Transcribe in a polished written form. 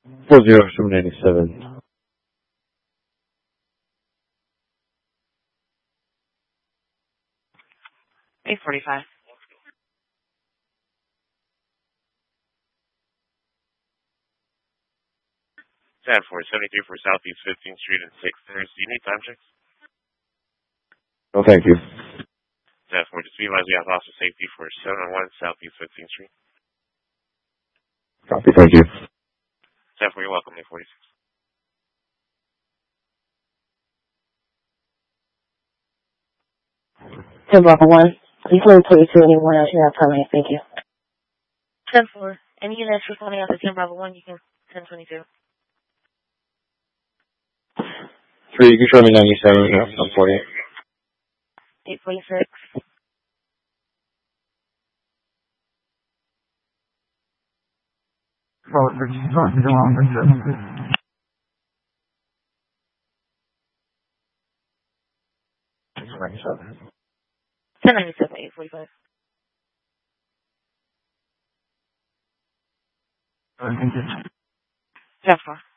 40787. 845. Stand for 73 for Southeast 15th Street and 6th. Do you need time checks? No, thank you. Stand for just realize we have officer safety for 701 Southeast 15th Street. Copy, thank you. Stand for you're welcome, 846. 10 Bravo 1. Please move to anyone else you have coming. Thank you. 10-4. Any units responding after 10 Bravo 1, you can 1022. 3, you can show me 97, I'm 48. 846. Right, 1097, 845. That's fine.